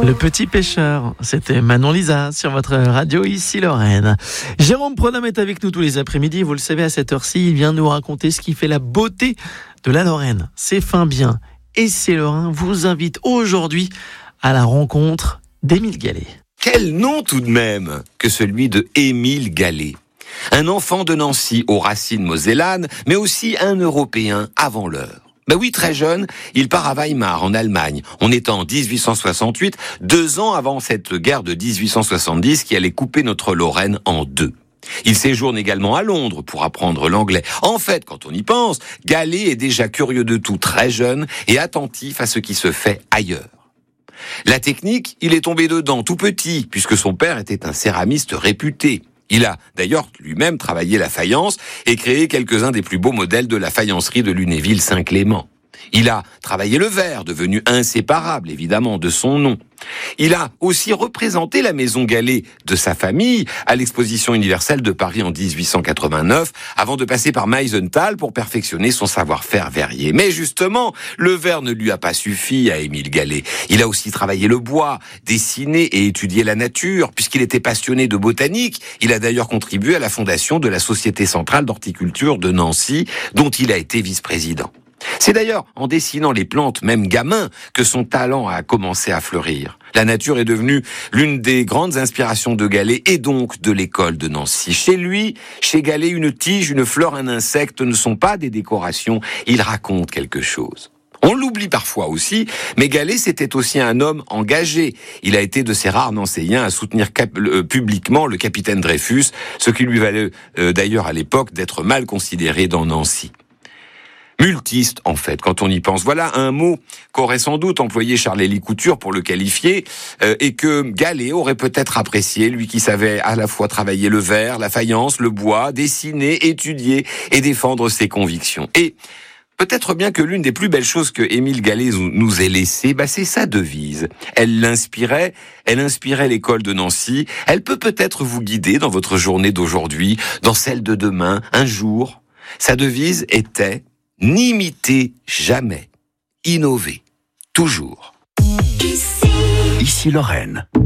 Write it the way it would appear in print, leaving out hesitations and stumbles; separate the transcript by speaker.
Speaker 1: Le petit pêcheur, c'était Manon Lisa sur votre radio ici Lorraine. Jérôme Pronhomme est avec nous tous les après-midi. Vous le savez, à cette heure-ci, il vient nous raconter ce qui fait la beauté de la Lorraine. C'est fin bien et c'est Lorrain vous invite aujourd'hui à la rencontre d'Émile Gallet.
Speaker 2: Quel nom tout de même que celui de Émile Gallet. Un enfant de Nancy aux racines mosellanes, mais aussi un Européen avant l'heure. Ben oui, très jeune, il part à Weimar, en Allemagne. On est en 1868, 2 ans avant cette guerre de 1870 qui allait couper notre Lorraine en deux. Il séjourne également à Londres pour apprendre l'anglais. En fait, quand on y pense, Gallet est déjà curieux de tout, très jeune et attentif à ce qui se fait ailleurs. La technique, il est tombé dedans tout petit, puisque son père était un céramiste réputé. Il a d'ailleurs lui-même travaillé la faïence et créé quelques-uns des plus beaux modèles de la faïencerie de Lunéville-Saint-Clément. Il a travaillé le verre, devenu inséparable évidemment de son nom. Il a aussi représenté la maison Gallet de sa famille à l'exposition universelle de Paris en 1889, avant de passer par Meisenthal pour perfectionner son savoir-faire verrier. Mais justement, le verre ne lui a pas suffi à Émile Gallet. Il a aussi travaillé le bois, dessiné et étudié la nature, puisqu'il était passionné de botanique. Il a d'ailleurs contribué à la fondation de la Société centrale d'horticulture de Nancy, dont il a été vice-président. C'est d'ailleurs en dessinant les plantes, même gamin, que son talent a commencé à fleurir. La nature est devenue l'une des grandes inspirations de Gallet et donc de l'école de Nancy. Chez lui, chez Gallet, une tige, une fleur, un insecte ne sont pas des décorations, ils racontent quelque chose. On l'oublie parfois aussi, mais Gallet, c'était aussi un homme engagé. Il a été de ces rares Nancéiens à soutenir publiquement le capitaine Dreyfus, ce qui lui valait d'ailleurs à l'époque d'être mal considéré dans Nancy. Multiste, en fait, quand on y pense. Voilà un mot qu'aurait sans doute employé Charles-Élie Couture pour le qualifier, et que Gallet aurait peut-être apprécié, lui qui savait à la fois travailler le verre, la faïence, le bois, dessiner, étudier et défendre ses convictions. Et peut-être bien que l'une des plus belles choses que Émile Gallet nous ait laissées, c'est sa devise. Elle inspirait l'école de Nancy. Elle peut peut-être vous guider dans votre journée d'aujourd'hui, dans celle de demain, un jour. Sa devise était: n'imitez jamais, innovez toujours.
Speaker 3: Ici Lorraine.